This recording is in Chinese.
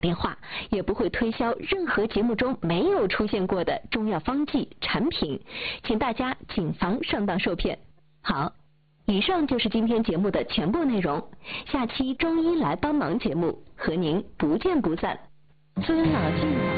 电话，也不会推销任何节目中没有出现过的中药方剂产品，请大家谨防上当受骗。好，以上就是今天节目的全部内容，下期中医来帮忙节目和您不见不散。尊老敬老。